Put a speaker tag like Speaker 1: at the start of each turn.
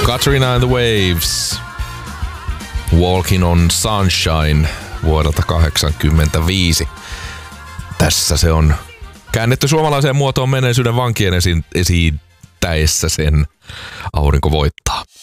Speaker 1: Katrina and the Waves. Walking on Sunshine vuodelta 1985. Tässä se on käännetty suomalaiseen muotoon menneisyyden vankien esittäessä sen Aurinko voittaa.